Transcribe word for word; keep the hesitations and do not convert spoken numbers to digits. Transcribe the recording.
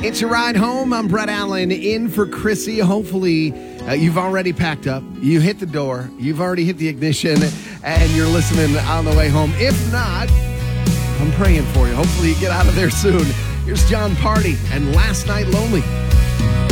It's a ride home. I'm Brett Allen in for Chrissy. Hopefully, uh, you've already packed up. You hit the door. You've already hit the ignition, and you're listening on the way home. If not, I'm praying for you. Hopefully, you get out of there soon. Here's John Party and Last Night Lonely.